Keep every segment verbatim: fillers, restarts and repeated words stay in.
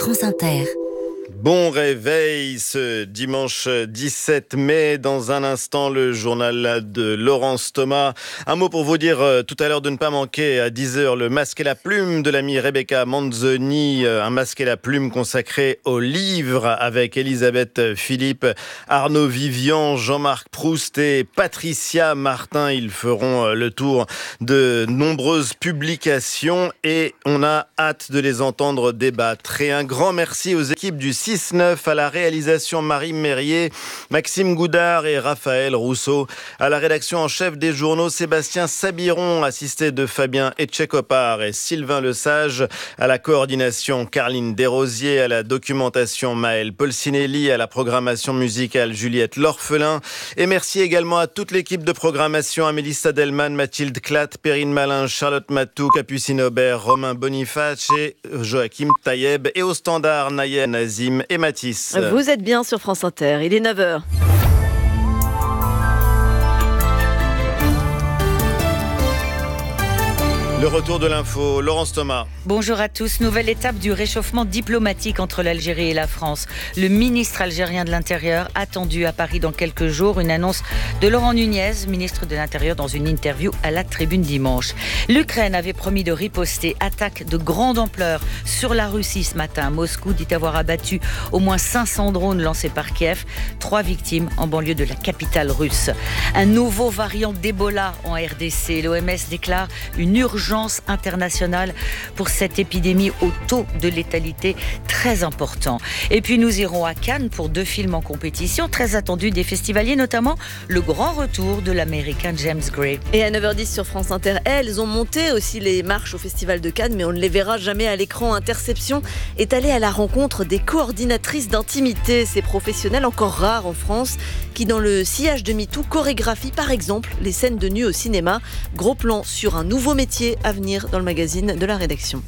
France Inter. Bon réveil ce dimanche dix-sept mai. Dans un instant, le journal de Laurence Thomas. Un mot pour vous dire euh, tout à l'heure de ne pas manquer à dix heures le masque et la plume de l'amie Rebecca Manzoni. Euh, un masque et la plume consacré au livre avec Elisabeth Philippe, Arnaud Vivian, Jean-Marc Proust et Patricia Martin. Ils feront euh, le tour de nombreuses publications et on a hâte de les entendre débattre. Et un grand merci aux équipes du six neuf, à la réalisation Marie Mérier, Maxime Goudard et Raphaël Rousseau, à la rédaction en chef des journaux Sébastien Sabiron, assisté de Fabien Etchekopar et Sylvain Lesage, à la coordination Carline Desrosiers, à la documentation Maëlle Polsinelli, à la programmation musicale Juliette L'Orphelin. Et merci également à toute l'équipe de programmation, Amélie Stadelman, Mathilde Klatt, Perrine Malin, Charlotte Matou, Capucine Aubert, Romain Boniface et Joachim Taïeb, et au standard Nayen Nazim et Mathis. Vous êtes bien sur France Inter, il est neuf heures. Le retour de l'info, Laurence Thomas. Bonjour à tous. Nouvelle étape du réchauffement diplomatique entre l'Algérie et la France. Le ministre algérien de l'Intérieur attendu à Paris dans quelques jours. Une annonce de Laurent Nunez, ministre de l'Intérieur, dans une interview à la Tribune dimanche. L'Ukraine avait promis de riposter. Attaque de grande ampleur sur la Russie ce matin. Moscou dit avoir abattu au moins cinq cents drones lancés par Kiev. Trois victimes en banlieue de la capitale russe. Un nouveau variant d'Ebola en R D C. L'O M S déclare une urgence internationale pour cette épidémie au taux de létalité très important. Et puis nous irons à Cannes pour deux films en compétition très attendus des festivaliers, notamment le grand retour de l'américain James Gray. Et à neuf heures dix sur France Inter, elles ont monté aussi les marches au Festival de Cannes, mais on ne les verra jamais à l'écran. Interception est allée à la rencontre des coordinatrices d'intimité, ces professionnels encore rares en France, qui dans le sillage de MeToo chorégraphient par exemple les scènes de nu au cinéma. Gros plan sur un nouveau métier à venir dans le magazine de la rédaction.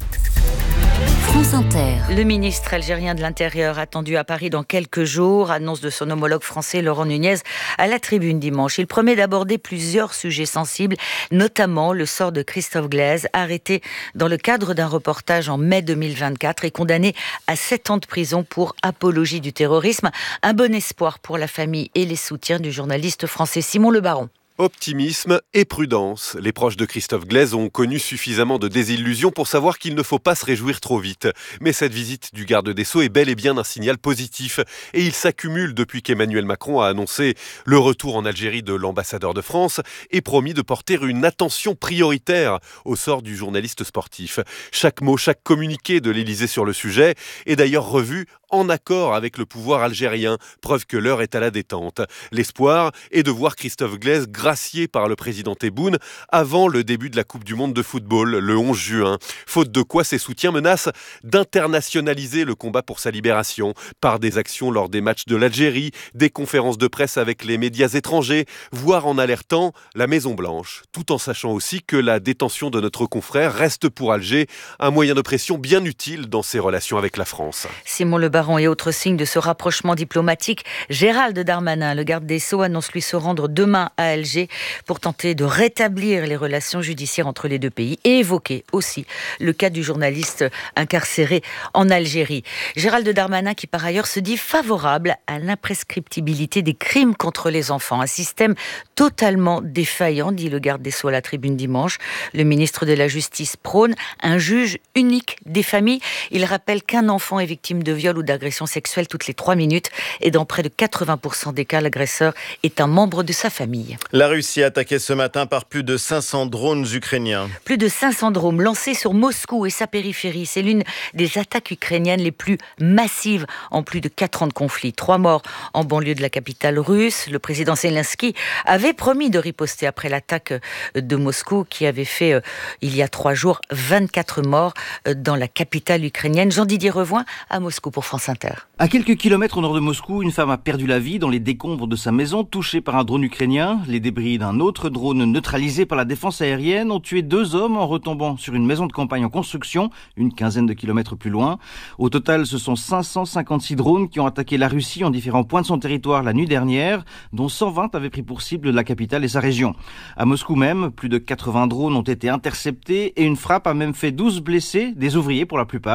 France Inter. Le ministre algérien de l'Intérieur attendu à Paris dans quelques jours, annonce de son homologue français Laurent Nunez à la Tribune dimanche. Il promet d'aborder plusieurs sujets sensibles, notamment le sort de Christophe Glaise, arrêté dans le cadre d'un reportage en mai deux mille vingt-quatre et condamné à sept ans de prison pour apologie du terrorisme. Un bon espoir pour la famille et les soutiens du journaliste français Simon Le Baron. Optimisme et prudence. Les proches de Christophe Glaise ont connu suffisamment de désillusions pour savoir qu'il ne faut pas se réjouir trop vite. Mais cette visite du garde des Sceaux est bel et bien un signal positif. Et il s'accumule depuis qu'Emmanuel Macron a annoncé le retour en Algérie de l'ambassadeur de France et promis de porter une attention prioritaire au sort du journaliste sportif. Chaque mot, chaque communiqué de l'Élysée sur le sujet est d'ailleurs revu en accord avec le pouvoir algérien, preuve que l'heure est à la détente. L'espoir est de voir Christophe Glaise gracié par le président Tebboune avant le début de la Coupe du Monde de football, le onze juin. Faute de quoi, ses soutiens menacent d'internationaliser le combat pour sa libération par des actions lors des matchs de l'Algérie, des conférences de presse avec les médias étrangers, voire en alertant la Maison-Blanche, tout en sachant aussi que la détention de notre confrère reste pour Alger un moyen de pression bien utile dans ses relations avec la France. Simon Le Baron et autre signe de ce rapprochement diplomatique, Gérald Darmanin, le garde des Sceaux, annonce lui se rendre demain à Alger pour tenter de rétablir les relations judiciaires entre les deux pays et évoquer aussi le cas du journaliste incarcéré en Algérie. Gérald Darmanin qui par ailleurs se dit favorable à l'imprescriptibilité des crimes contre les enfants. Un système totalement défaillant, dit le garde des Sceaux à la Tribune dimanche. Le ministre de la Justice prône un juge unique des familles. Il rappelle qu'un enfant est victime de viol ou d'agression sexuelle toutes les trois minutes et dans près de quatre-vingts pour cent des cas, l'agresseur est un membre de sa famille. La Russie attaquée ce matin par plus de cinq cents drones ukrainiens. Plus de cinq cents drones lancés sur Moscou et sa périphérie. C'est l'une des attaques ukrainiennes les plus massives en plus de quatre ans de conflit. Trois morts en banlieue de la capitale russe. Le président Zelensky avait promis de riposter après l'attaque de Moscou qui avait fait, euh, il y a trois jours, vingt-quatre morts euh, dans la capitale ukrainienne. Jean-Didier Revoin à Moscou pour France Inter. À quelques kilomètres au nord de Moscou, une femme a perdu la vie dans les décombres de sa maison, touchée par un drone ukrainien. Les débris d'un autre drone neutralisé par la défense aérienne ont tué deux hommes en retombant sur une maison de campagne en construction, une quinzaine de kilomètres plus loin. Au total, ce sont cinq cent cinquante-six drones qui ont attaqué la Russie en différents points de son territoire la nuit dernière, dont cent vingt avaient pris pour cible la capitale et sa région. À Moscou même, plus de quatre-vingts drones ont été interceptés et une frappe a même fait douze blessés, des ouvriers pour la plupart,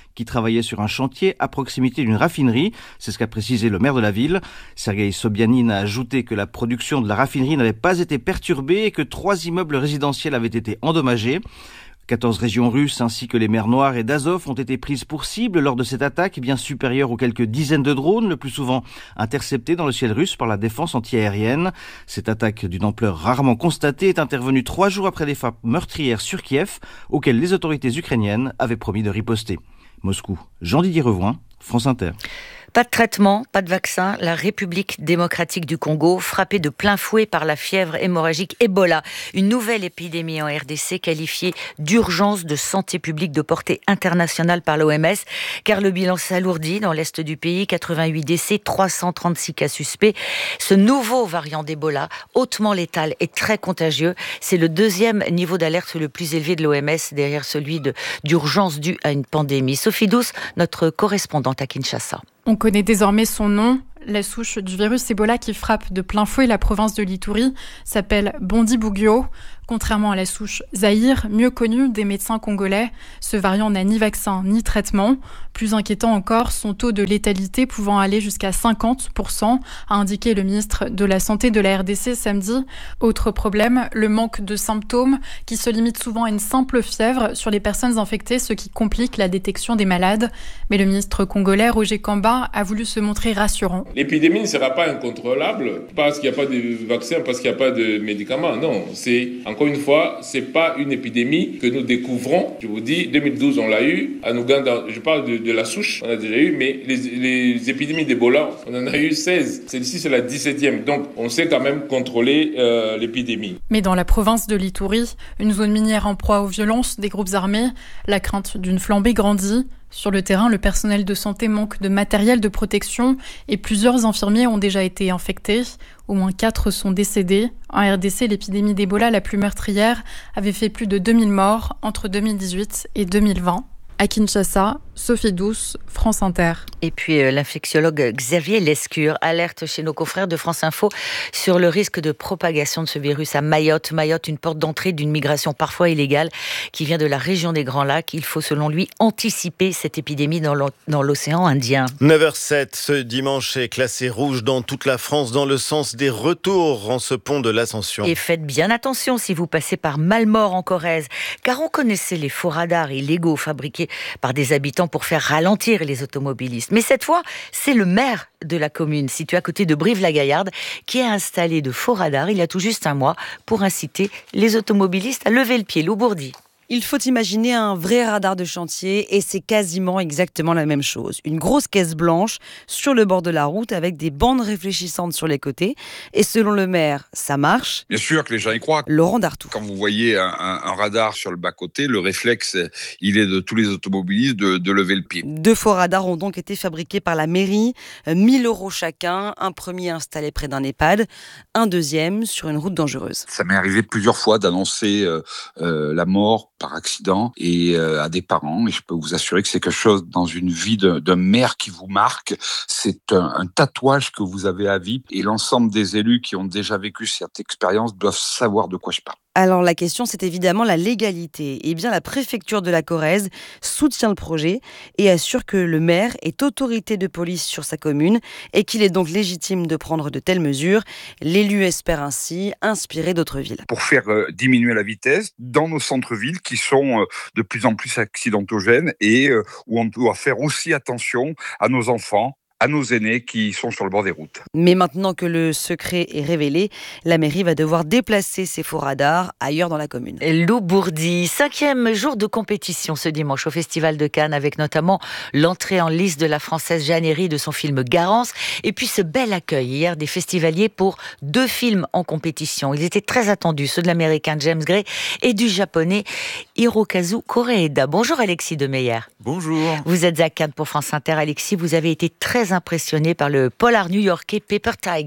qui travaillait sur un chantier à proximité d'une raffinerie. C'est ce qu'a précisé le maire de la ville. Sergueï Sobyanin a ajouté que la production de la raffinerie n'avait pas été perturbée et que trois immeubles résidentiels avaient été endommagés. quatorze régions russes ainsi que les mers Noires et d'Azov ont été prises pour cible lors de cette attaque bien supérieure aux quelques dizaines de drones, le plus souvent interceptés dans le ciel russe par la défense antiaérienne. Cette attaque d'une ampleur rarement constatée est intervenue trois jours après les frappes meurtrières sur Kiev, auxquelles les autorités ukrainiennes avaient promis de riposter. Moscou, Jean-Didier Revoin, France Inter. Pas de traitement, pas de vaccin. La République démocratique du Congo, frappée de plein fouet par la fièvre hémorragique Ebola, une nouvelle épidémie en R D C qualifiée d'urgence de santé publique de portée internationale par l'O M S, car le bilan s'alourdit dans l'est du pays, quatre-vingt-huit décès, trois cent trente-six cas suspects. Ce nouveau variant d'Ebola, hautement létal et très contagieux, c'est le deuxième niveau d'alerte le plus élevé de l'O M S, derrière celui de, d'urgence due à une pandémie. Sophie Douce, notre correspondante à Kinshasa. On connaît désormais son nom. La souche du virus Ebola qui frappe de plein fouet la province de l'Ituri s'appelle Bundibugyo. Contrairement à la souche Zaïre, mieux connue des médecins congolais, ce variant n'a ni vaccin ni traitement. Plus inquiétant encore, son taux de létalité pouvant aller jusqu'à cinquante pour cent, a indiqué le ministre de la Santé de la R D C samedi. Autre problème, le manque de symptômes qui se limite souvent à une simple fièvre sur les personnes infectées, ce qui complique la détection des malades. Mais le ministre congolais, Roger Kamba, a voulu se montrer rassurant. L'épidémie ne sera pas incontrôlable parce qu'il n'y a pas de vaccin, parce qu'il n'y a pas de médicaments. Non, c'est, encore une fois, c'est pas une épidémie que nous découvrons. Je vous dis, deux mille douze, on l'a eu. À Ouganda, je parle de, de la souche, on a déjà eu, mais les, les épidémies d'Ebola, on en a eu seize. Celle-ci, c'est la dix-septième. Donc, on sait quand même contrôler euh, l'épidémie. Mais dans la province de l'Ituri, une zone minière en proie aux violences des groupes armés, la crainte d'une flambée grandit. Sur le terrain, le personnel de santé manque de matériel de protection et plusieurs infirmiers ont déjà été infectés. Au moins quatre sont décédés. En R D C, l'épidémie d'Ebola la plus meurtrière avait fait plus de deux mille morts entre deux mille dix-huit et deux mille vingt. À Kinshasa, Sophie Douce, France Inter. Et puis euh, l'infectiologue Xavier Lescure alerte chez nos confrères de France Info sur le risque de propagation de ce virus à Mayotte. Mayotte, une porte d'entrée d'une migration parfois illégale qui vient de la région des Grands Lacs. Il faut selon lui anticiper cette épidémie dans, l'o- dans l'océan Indien. neuf heures sept, ce dimanche est classé rouge dans toute la France dans le sens des retours en ce pont de l'Ascension. Et faites bien attention si vous passez par Malmort en Corrèze, car on connaissait les faux radars illégaux fabriqués par des habitants pour faire ralentir les automobilistes. Mais cette fois, c'est le maire de la commune, située à côté de Brive-la-Gaillarde, qui a installé de faux radars il y a tout juste un mois pour inciter les automobilistes à lever le pied. Lou Bourdi. Il faut imaginer un vrai radar de chantier et c'est quasiment exactement la même chose. Une grosse caisse blanche sur le bord de la route avec des bandes réfléchissantes sur les côtés. Et selon le maire, ça marche. Bien sûr que les gens y croient. Laurent Dartout. Quand vous voyez un, un, un radar sur le bas-côté, le réflexe, il est de tous les automobilistes de, de lever le pied. Deux faux radars ont donc été fabriqués par la mairie. mille euros chacun. Un premier installé près d'un EHPAD. Un deuxième sur une route dangereuse. Ça m'est arrivé plusieurs fois d'annoncer euh, euh, la mort par accident et euh, à des parents, et je peux vous assurer que c'est quelque chose dans une vie d'un, d'un maire qui vous marque. C'est un, un tatouage que vous avez à vie, et l'ensemble des élus qui ont déjà vécu cette expérience doivent savoir de quoi je parle. Alors la question, c'est évidemment la légalité. Eh bien, la préfecture de la Corrèze soutient le projet et assure que le maire est autorité de police sur sa commune et qu'il est donc légitime de prendre de telles mesures. L'élu espère ainsi inspirer d'autres villes. Pour faire euh, diminuer la vitesse dans nos centres-villes qui sont euh, de plus en plus accidentogènes et euh, où on doit faire aussi attention à nos enfants, à nos aînés qui sont sur le bord des routes. Mais maintenant que le secret est révélé, la mairie va devoir déplacer ses faux radars ailleurs dans la commune. Lou Bourdi, cinquième jour de compétition ce dimanche au Festival de Cannes, avec notamment l'entrée en lice de la Française Jeanne Herry de son film Garance, et puis ce bel accueil hier des festivaliers pour deux films en compétition. Ils étaient très attendus, ceux de l'américain James Gray et du japonais Hirokazu Koreeda. Bonjour Alexis Demeyer. Bonjour. Vous êtes à Cannes pour France Inter. Alexis, vous avez été très impressionné par le polar new-yorkais Paper Tiger.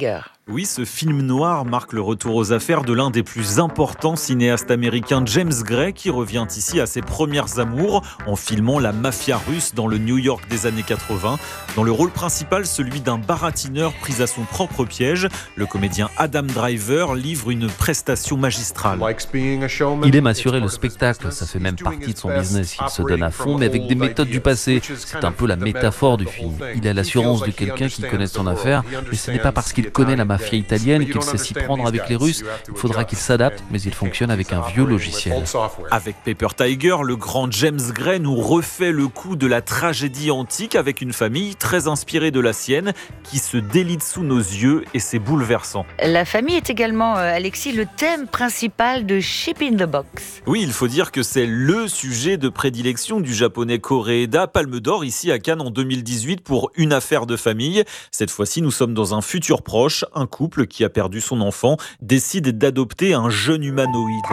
Oui, ce film noir marque le retour aux affaires de l'un des plus importants cinéastes américains, James Gray, qui revient ici à ses premières amours en filmant la mafia russe dans le New York des années quatre-vingts. Dans le rôle principal, celui d'un baratineur pris à son propre piège, le comédien Adam Driver livre une prestation magistrale. Il aime assurer le spectacle, ça fait même partie de son business. Il se donne à fond, mais avec des méthodes du passé. C'est un peu la métaphore du film. Il a l'assurance de quelqu'un qui connaît son affaire, mais ce n'est pas parce qu'il connaît la mafia italienne qu'il sait s'y prendre avec les Russes. Il faudra qu'il s'adapte, mais il fonctionne avec un vieux logiciel. Avec Paper Tiger, le grand James Gray nous refait le coup de la tragédie antique avec une famille très inspirée de la sienne qui se délite sous nos yeux et c'est bouleversant. La famille est également, euh, Alexis, le thème principal de Chip in the Box. Oui, il faut dire que c'est le sujet de prédilection du japonais Koreeda, Palme d'Or ici à Cannes en deux mille dix-huit pour Une affaire de famille. Cette fois-ci, nous sommes dans un futur proche. Un couple qui a perdu son enfant décide d'adopter un jeune humanoïde.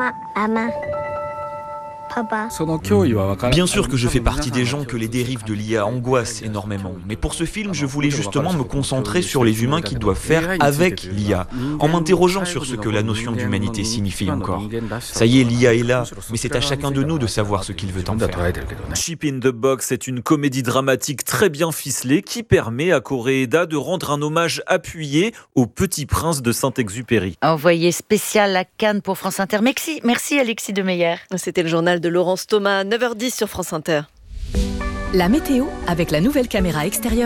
Bien sûr que je fais partie des gens que les dérives de l'I A angoissent énormément, mais pour ce film, je voulais justement me concentrer sur les humains qui doivent faire avec l'I A, en m'interrogeant sur ce que la notion d'humanité signifie encore. Ça y est, l'I A est là, mais c'est à chacun de nous de savoir ce qu'il veut en faire. Chip in the Box est une comédie dramatique très bien ficelée qui permet à Koreeda de rendre un hommage appuyé au Petit Prince de Saint-Exupéry. Envoyé spécial à Cannes pour France Inter. Merci, merci Alexis Demeyer. C'était le journal de Laurence Thomas, neuf heures dix sur France Inter. La météo avec la nouvelle caméra extérieure